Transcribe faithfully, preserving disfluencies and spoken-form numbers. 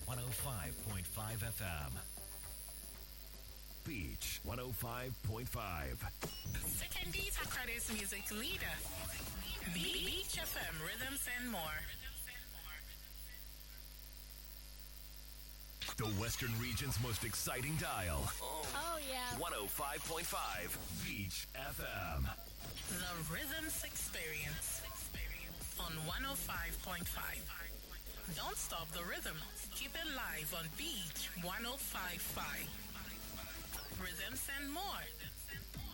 one oh five point five F M. Beach one oh five point five. Secondly, Takrade's music leader. Beach F M, rhythms and more. The Western region's most exciting dial. Oh, yeah. one oh five point five Beach F M. The Rhythms Experience on one oh five point five. Don't stop the rhythm. Keep it live on Beach one oh five point five. Rhythms and more.